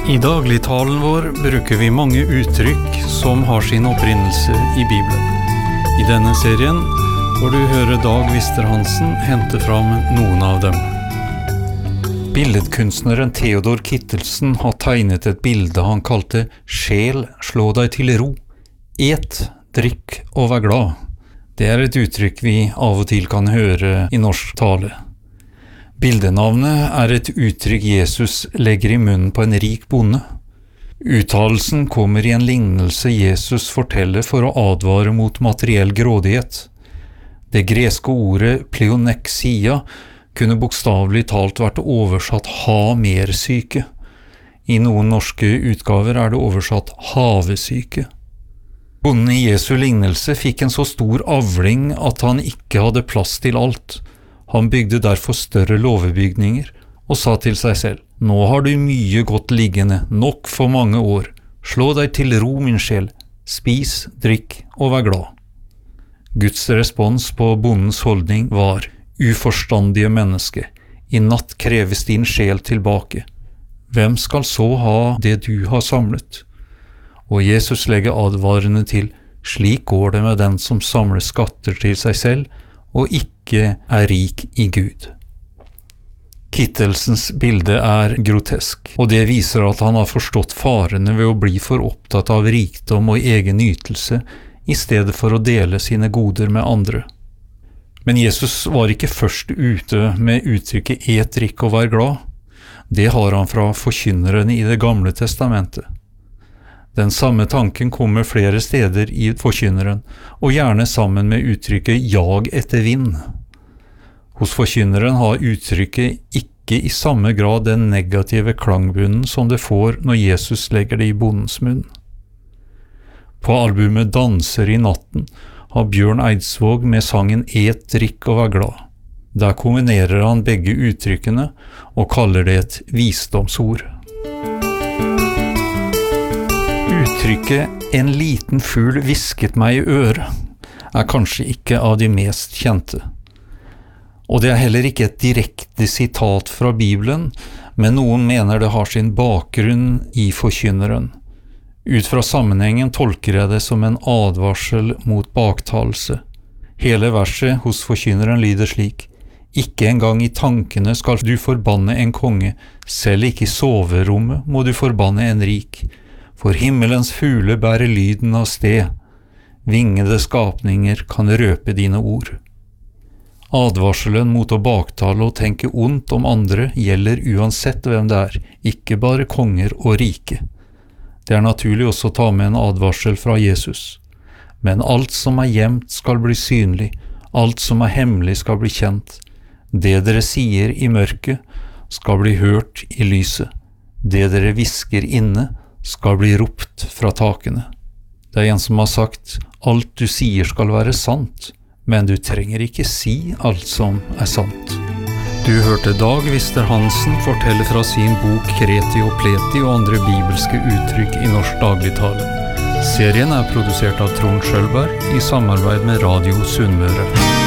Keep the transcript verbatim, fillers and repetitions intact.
I dagligtalen vår bruker vi mange uttrykk som har sin opprinnelse i Bibelen. I denne serien får du høre Dag Wister-Hansen hente fram noen av dem. Billedkunstneren Theodor Kittelsen har tegnet et bilde han kalte «Sjel, slå deg til ro. Et, drikk og vær glad». Det er et uttrykk vi av og til kan høre i norsk tale. Bildenavnet er et uttrykk Jesus legger i munnen på en rik bonde. Uttalelsen kommer i en lignelse Jesus forteller for å advare mot materiell grådighet. Det greske ordet pleonexia kunne bokstavelig talt vært oversatt ha mer syke. I noen norske utgaver er det oversatt havesyke. Bonden i Jesu lignelse fikk en så stor avling at han ikke hadde plass til alt. Han bygde derfor større låvebygninger og sa til seg selv, «Nå har du mye godt liggende, nok for mange år. Slå deg til ro, min sjel. Spis, drikk og vær glad.» Guds respons på bondens holdning var, «Uforstandige menneske, i natt kreves din sjel tilbake. Hvem skal så ha det du har samlet?» Og Jesus legger advarende til, «Slik går det med den som samler skatter til seg selv, og ikke er rik i Gud.» Kittelsens bilde er grotesk, og det viser at han har forstått farene ved å bli for opptatt av rikdom og egen nytelse, i stedet for å dele sine goder med andre. Men Jesus var ikke først ute med uttrykket «et, drikk og vær glad». Det har han fra forkynneren i Det gamle testamentet. Den samme tanken kommer flere steder i forkynneren, og gjerne sammen med uttrykket «jag etter vind». Hos forkynneren har uttrykket ikke i samme grad den negative klangbunnen som det får når Jesus legger det i bondens munn. På albumet «Danser i natten» har Bjørn Eidsvåg med sangen «Et, drikk og vær glad». Der kombinerer han begge uttrykkene og kaller det et visdomsord. Uttrykket «en liten fugl visket meg i øret» er kanskje ikke av de mest kjente. Og det er heller ikke et direkte sitat fra Bibelen, men noen mener det har sin bakgrunn i forkynneren. Ut fra sammenhengen tolker jeg det som en advarsel mot baktalelse. Hele verset hos forkynneren lyder slik, «Ikke engang i tankene skal du forbanne en konge, selv ikke i soverommet må du forbanne en rik. For himmelens fugle bærer lyden av sted. Vingede skapninger kan røpe dine ord.» Advarselen mot å baktale og tenke ondt om andre gjelder uansett hvem det er, ikke bare konger og rike. Det er naturlig også å ta med en advarsel fra Jesus. Men alt som er gjemt skal bli synlig, alt som er hemmelig skal bli kjent. Det dere sier i mørket skal bli hørt i lyset. Det dere visker inne skal bli ropt fra takene. Det er en som har sagt, alt du sier skal være sant, men du trenger ikke si alt som er sant. Du hørte Dag Wister-Hansen fortelle fra sin bok Kreti og Pleti og andre bibelske uttrykk i norsk dagligtale. Serien er produsert av Trond Schølberg i samarbeid med Radio Sunnmøre.